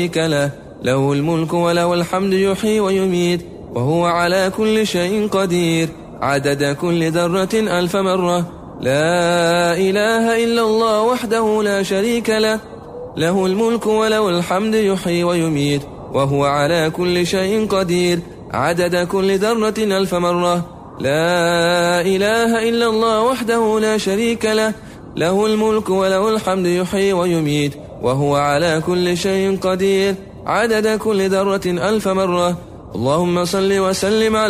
له، له الملك وله الحمد يحيي ويميت وهو على كل شيء قدير، عدد كل ذرة 1000 مرة. لا إله إلا الله وحده لا شريك له، له الملك وله الحمد يحيي ويميت وهو على كل شيء قدير، عدد كل ذرة 1000 مرة. لا إله إلا الله وحده لا شريك له، له الملك وله الحمد يحيي ويميت وهو على كل شيء قدير، عدد كل ذرة 1000 مرة. اللهم صل وسلم على